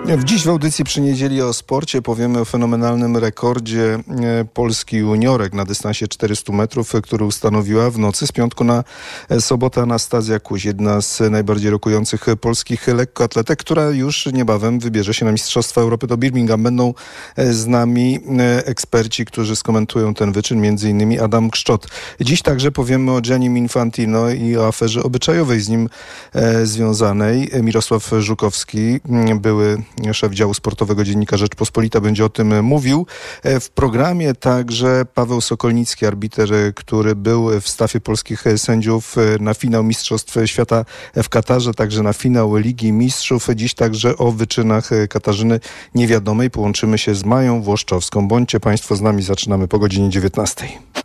Dziś w audycji przy niedzieli o sporcie powiemy o fenomenalnym rekordzie Polski juniorek na dystansie 400 metrów, który ustanowiła w nocy z piątku na sobotę Anastazja Kuś, jedna z najbardziej rokujących polskich lekkoatletek, która już niebawem wybierze się na Mistrzostwa Europy do Birmingham. Będą z nami eksperci, którzy skomentują ten wyczyn, m.in. Adam Kszczot. Dziś także powiemy o Giannim Infantino i o aferze obyczajowej z nim związanej. Mirosław Żukowski, były szef działu sportowego Dziennika Rzeczpospolita, będzie o tym mówił. W programie także Paweł Sokolnicki, arbiter, który był w stafie polskich sędziów na finał Mistrzostw Świata w Katarze, także na finał Ligi Mistrzów. Dziś także o wyczynach Katarzyny Niewiadomej. Połączymy się z Mają Włoszczowską. Bądźcie Państwo z nami, zaczynamy po godzinie 19.